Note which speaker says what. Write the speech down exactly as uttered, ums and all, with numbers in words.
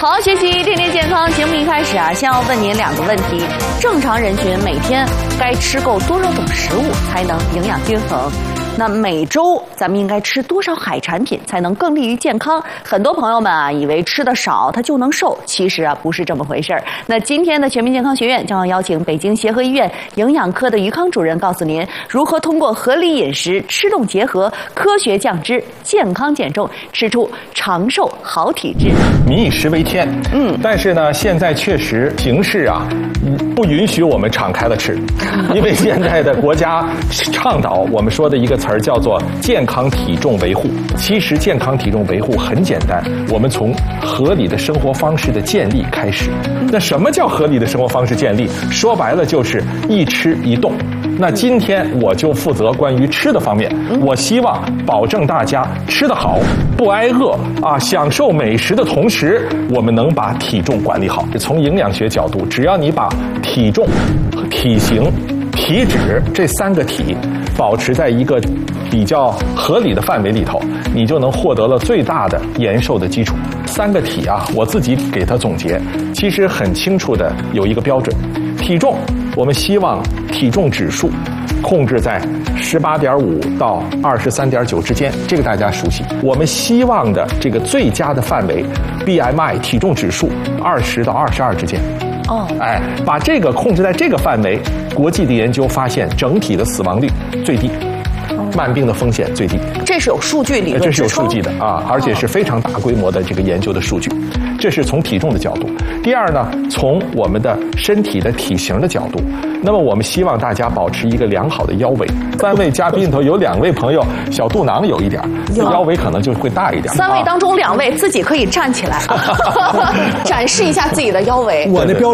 Speaker 1: 好好学习，天天健康。节目一开始啊，先要问您两个问题：正常人群每天该吃够多少种食物才能营养均衡？那每周咱们应该吃多少海产品才能更利于健康？很多朋友们啊，以为吃的少它就能瘦，其实啊不是这么回事儿。那今天的全民健康学院将要邀请北京协和医院营养科的于康主任，告诉您如何通过合理饮食、吃动结合、科学降脂、健康减重，吃出长寿好体质。
Speaker 2: 民以食为天，嗯，但是呢，现在确实形势啊，不允许我们敞开了吃，因为现在的国家倡导我们说的一个词儿叫做健康体重维护。其实健康体重维护很简单，我们从合理的生活方式的建立开始。那什么叫合理的生活方式建立？说白了就是一吃一动。那今天我就负责关于吃的方面，我希望保证大家吃得好，不挨饿啊，享受美食的同时，我们能把体重管理好。从营养学角度，只要你把体重、体型、体脂这三个体保持在一个比较合理的范围里头，你就能获得了最大的延寿的基础。三个体啊，我自己给它总结，其实很清楚的有一个标准。体重，我们希望体重指数控制在十八点五到二十三点九之间，这个大家熟悉。我们希望的这个最佳的范围 B M I 体重指数二十到二十二之间。哦，哎，把这个控制在这个范围，国际的研究发现整体的死亡率最低，慢病的风险最低。
Speaker 1: 这是有数据理论支撑，
Speaker 2: 这是有数据的啊，而且是非常大规模的这个研究的数据。这是从体重的角度。第二呢，从我们的身体的体型的角度，那么我们希望大家保持一个良好的腰围。三位嘉宾里头有两位朋友小肚囊有一点，腰围可能就会大一点。
Speaker 1: 三位当中两位自己可以站起来，展示一下自己的腰围。
Speaker 3: 我那标